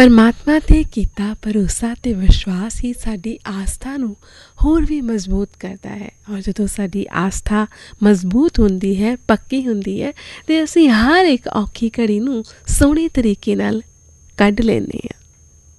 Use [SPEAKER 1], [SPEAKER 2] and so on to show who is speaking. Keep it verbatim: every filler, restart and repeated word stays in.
[SPEAKER 1] ਪਰਮਾਤਮਾ 'ਤੇ ਕੀਤਾ ਭਰੋਸਾ ਅਤੇ ਵਿਸ਼ਵਾਸ ਹੀ ਸਾਡੀ ਆਸਥਾ ਨੂੰ ਹੋਰ ਵੀ ਮਜ਼ਬੂਤ ਕਰਦਾ ਹੈ। ਔਰ ਜਦੋਂ ਸਾਡੀ ਆਸਥਾ ਮਜ਼ਬੂਤ ਹੁੰਦੀ ਹੈ, ਪੱਕੀ ਹੁੰਦੀ ਹੈ, ਅਤੇ ਅਸੀਂ ਹਰ ਇੱਕ ਔਖੀ ਘੜੀ ਨੂੰ ਸੋਹਣੇ ਤਰੀਕੇ ਨਾਲ ਕੱਢ ਲੈਂਦੇ ਹਾਂ।